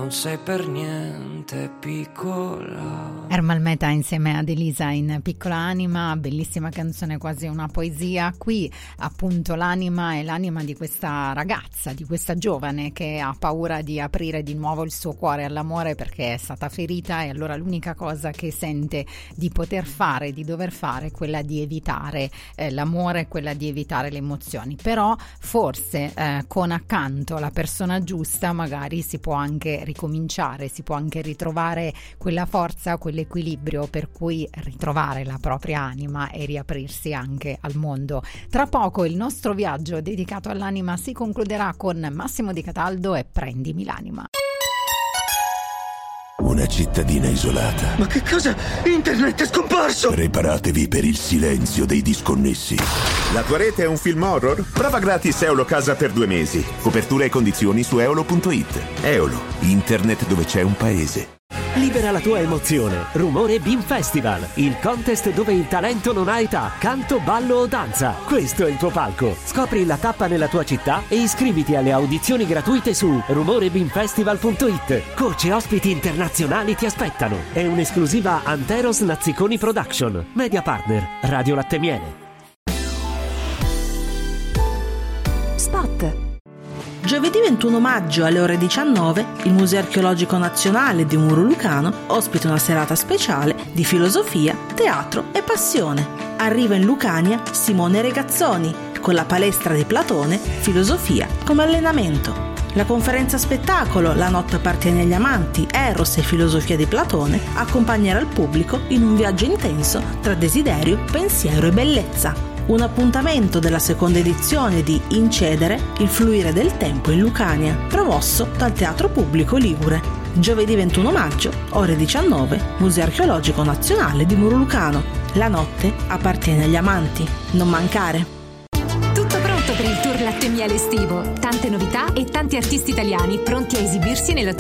non sei per niente piccola. Ermal Meta insieme ad Elisa in Piccola Anima, bellissima canzone, quasi una poesia. Qui appunto l'anima è l'anima di questa ragazza, di questa giovane che ha paura di aprire di nuovo il suo cuore all'amore perché è stata ferita, e allora l'unica cosa che sente di poter fare, di dover fare, è quella di evitare l'amore, quella di evitare le emozioni. Però forse con accanto la persona giusta magari si può anche ricominciare, si può anche ritrovare quella forza, quell'equilibrio per cui ritrovare la propria anima e riaprirsi anche al mondo. Tra poco il nostro viaggio dedicato all'anima si concluderà con Massimo Di Cataldo e Prendimi l'anima. Una cittadina isolata. Ma che cosa? Internet è scomparso! Preparatevi per il silenzio dei disconnessi. La tua rete è un film horror? Prova gratis Eolo Casa per 2 mesi. Copertura e condizioni su eolo.it. Eolo, internet dove c'è un paese. Libera la tua emozione. Rumore Beam Festival, il contest dove il talento non ha età, canto, ballo o danza. Questo è il tuo palco. Scopri la tappa nella tua città e iscriviti alle audizioni gratuite su rumorebeamfestival.it. Coach e ospiti internazionali ti aspettano. È un'esclusiva Anteros Nazziconi Production. Media partner Radio Latte Miele. Spot. Giovedì 21 maggio alle ore 19 il Museo Archeologico Nazionale di Muro Lucano ospita una serata speciale di filosofia, teatro e passione. Arriva in Lucania Simone Regazzoni con la palestra di Platone, filosofia come allenamento. La conferenza spettacolo La notte appartiene agli amanti, Eros e filosofia di Platone accompagnerà il pubblico in un viaggio intenso tra desiderio, pensiero e bellezza. Un appuntamento della seconda edizione di Incedere, il fluire del tempo in Lucania, promosso dal Teatro Pubblico Ligure. Giovedì 21 maggio, ore 19, Museo Archeologico Nazionale di Muro Lucano. La notte appartiene agli amanti. Non mancare! Tutto pronto per il tour Latte Miele estivo. Tante novità e tanti artisti italiani pronti a esibirsi nella